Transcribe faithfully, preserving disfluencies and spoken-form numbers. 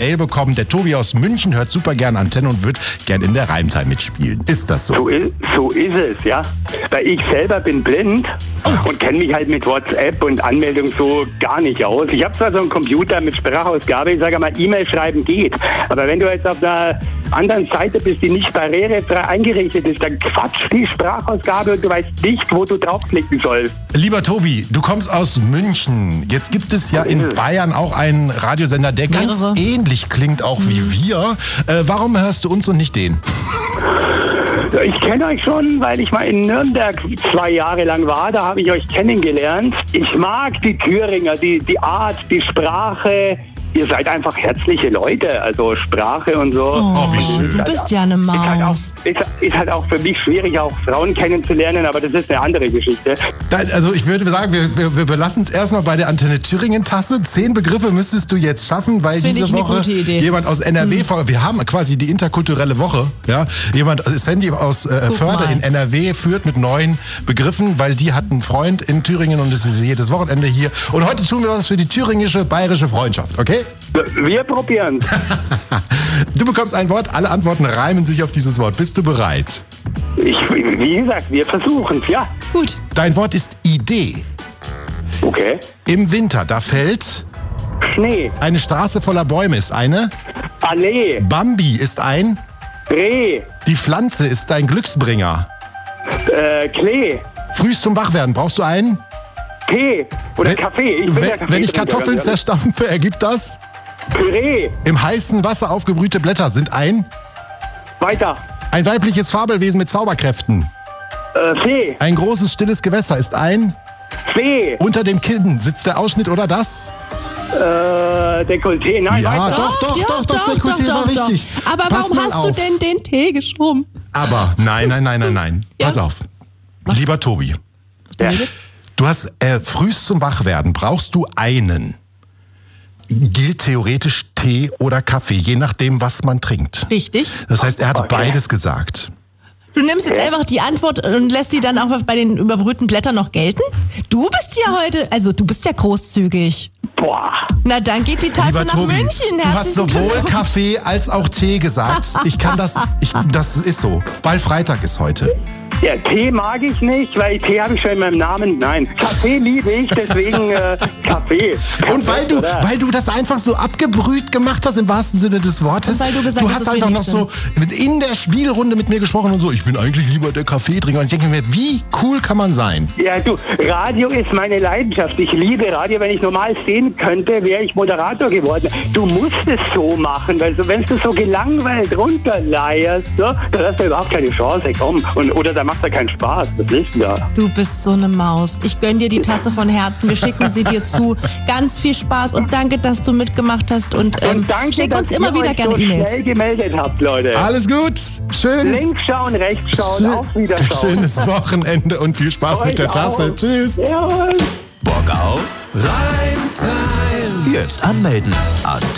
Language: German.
Mail bekommen, der Tobi aus München hört super gern Antenne und wird gern in der Reimtime mitspielen. Ist das so? So ist, so ist es, ja. Weil ich selber bin blind und kenne mich halt mit WhatsApp und Anmeldung so gar nicht aus. Ich habe zwar so einen Computer mit Sprachausgabe, ich sage mal, E-Mail schreiben geht. Aber wenn du jetzt auf einer anderen Seite bist, die nicht barrierefrei eingerichtet ist, dann quatscht die Sprachausgabe und du weißt nicht, wo du draufklicken sollst. Lieber Tobi, du kommst aus München. Jetzt gibt es ja in Bayern auch einen Radiosender, der ganz Mehrere. ähnlich klingt auch wie wir. Äh, warum hörst du uns und nicht den? Ja, ich kenne euch schon, weil ich mal in Nürnberg zwei Jahre lang war. Da habe ich euch kennengelernt. Ich mag die Thüringer, die, die Art, die Sprache. Ihr seid einfach herzliche Leute, also Sprache und so. Oh, wie schön. Du bist ja eine Ist halt, auch, Maus. ist, ist halt auch für mich schwierig, auch Frauen kennenzulernen, aber das ist eine andere Geschichte. Da, also ich würde sagen, wir, wir, wir belassen es erstmal bei der Antenne Thüringen-Tasse. Zehn Begriffe müsstest du jetzt schaffen, weil Das finde diese ich eine Woche gute Idee. jemand aus N R W, mhm. wir haben quasi die interkulturelle Woche, ja, jemand, Sandy aus äh, Förde mal. in N R W führt mit neuen Begriffen, weil die hat einen Freund in Thüringen und es ist jedes Wochenende hier. Und heute tun wir was für die thüringische bayerische Freundschaft, okay? Wir probieren. Du bekommst ein Wort, alle Antworten reimen sich auf dieses Wort. Bist du bereit? Ich, wie gesagt, wir versuchen es, ja. Gut. Dein Wort ist Idee. Okay. Im Winter, da fällt Schnee, eine Straße voller Bäume, ist eine. Allee, Bambi ist ein. Reh, Die Pflanze ist dein Glücksbringer. äh, Klee, Frühst zum Wachwerden brauchst du einen. Tee oder Wenn- Kaffee. Ich bin wenn, der wenn ich Kaffeetrinker, Kartoffeln ganz ehrlich. zerstampfe, ergibt das. Püree, Im heißen Wasser aufgebrühte Blätter sind ein. weiter. Ein weibliches Fabelwesen mit Zauberkräften. Äh, Fee, Ein großes stilles Gewässer ist ein. Fee, Unter dem Kinn sitzt der Ausschnitt oder das? äh, Dekolleté, nein, Ja, weiter. doch, doch, ja, doch, doch, der Kultur war doch. richtig. Aber Pass warum mal hast auf. du denn den Tee geschoben? Aber nein, nein, nein, nein, nein. Ja? Pass auf. Lieber Tobi, Ja. du hast äh, frühst zum Wachwerden brauchst du einen. Gilt theoretisch Tee oder Kaffee, je nachdem, was man trinkt. Richtig. Das heißt, er hat Okay. beides gesagt. Du nimmst jetzt einfach die Antwort und lässt die dann auch bei den überbrühten Blättern noch gelten? Du bist ja heute, also du bist ja großzügig. Boah. Na, dann geht die Tasse Lieber nach Tobi, München. du hast Herzlichen sowohl Glückwunsch. Kaffee als auch Tee gesagt. Ich kann das, ich, das ist so, weil Freitag ist heute. Ja, Tee mag ich nicht, weil Tee habe ich schon in meinem Namen. Nein, Kaffee liebe ich, deswegen äh, Kaffee. Und weil du, Oder? weil du das einfach so abgebrüht gemacht hast, im wahrsten Sinne des Wortes. Und weil du gesagt hast, hast dass wir einfach noch nicht so in der Spielrunde mit mir gesprochen und so, ich bin eigentlich lieber der Kaffeetrinker. Und ich denke mir, wie cool kann man sein? Ja, du, Radio ist meine Leidenschaft. Ich liebe Radio. Wenn ich normal sehen könnte, wäre ich Moderator geworden. Du musst es so machen, weil so, wenn du so gelangweilt runterleierst, so, dann hast du überhaupt keine Chance. Komm. Und, oder da macht er keinen Spaß. Das ist ja. Du bist so eine Maus. Ich gönn dir die Tasse von Herzen. Wir schicken sie dir zu. Ganz viel Spaß und danke, dass du mitgemacht hast. Und, ähm, Und danke, schick uns dass immer ihr wieder euch gerne so E-Mails. schnell gemeldet habt, Leute. Alles gut, schön. Links schauen, rechts schauen, Schön- auf Wiederschauen. Schönes Wochenende und viel Spaß mit Euch der Tasse. auch. Tschüss. Jawohl. Bock auf Reimtime. Jetzt anmelden. Antenne